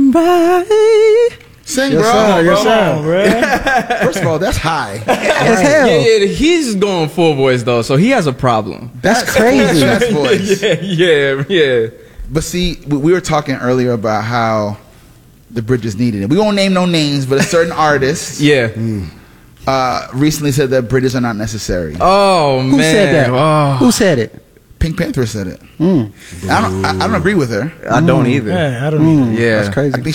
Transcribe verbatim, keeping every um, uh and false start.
somebody. Sing, Yes, bro. sir. Yes, bro. sir. First of all, that's high. As hell. Yeah, yeah, he's going full voice though, so he has a problem. That's crazy. That's voice. Yeah, yeah, yeah. But see, we we were talking earlier about how the bridges needed it. We won't name no names, but a certain artist Yeah. uh, recently said that bridges are not necessary. Oh Who man. said that? Oh. Who said it? Pink Panther said it. Mm. I don't. I, I don't agree with her. I don't either. Yeah, I don't Mm. either. Yeah. That's crazy. I think